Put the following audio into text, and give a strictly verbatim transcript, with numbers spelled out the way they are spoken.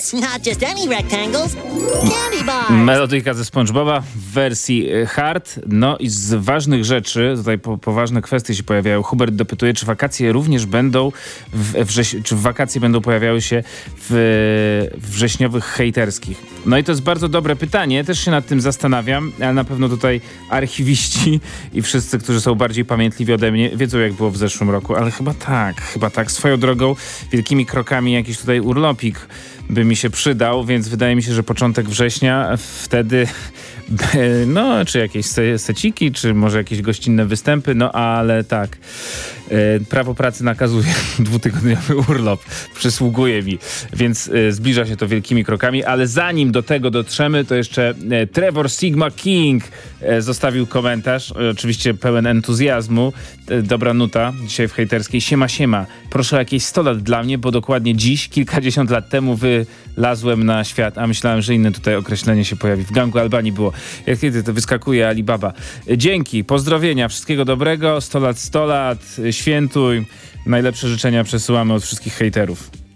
Yes, not just any rectangles. Candy bars. Melodyjka ze SpongeBoba w wersji e, hard. No i z ważnych rzeczy, tutaj po, poważne kwestie się pojawiają. Hubert dopytuje, czy wakacje również będą, w, wrześ- czy w wakacje będą pojawiały się w wrześniowych hejterskich. No i to jest bardzo dobre pytanie, też się nad tym zastanawiam, ale na pewno tutaj archiwiści i wszyscy, którzy są bardziej pamiętliwi ode mnie, wiedzą, jak było w zeszłym roku, ale chyba tak, chyba tak. Swoją drogą, wielkimi krokami jakiś tutaj urlopik by mi się przydał, więc wydaje mi się, że początek września wtedy, no, czy jakieś se- seciki, czy może jakieś gościnne występy, no ale tak, e, prawo pracy nakazuje dwutygodniowy urlop, przysługuje mi, więc e, zbliża się to wielkimi krokami, ale zanim do tego dotrzemy, to jeszcze e, Trevor Sigma King e, zostawił komentarz, e, oczywiście pełen entuzjazmu, e, dobra nuta dzisiaj w hejterskiej. Siema, siema, proszę o jakieś sto lat dla mnie, bo dokładnie dziś, kilkadziesiąt lat temu wylazłem na świat, a myślałem, że inne tutaj określenie się pojawi. W gangu Albanii było. Jak kiedy to wyskakuje Alibaba. Dzięki, pozdrowienia, wszystkiego dobrego, sto lat, sto lat, świętuj. Najlepsze życzenia przesyłamy od wszystkich hejterów.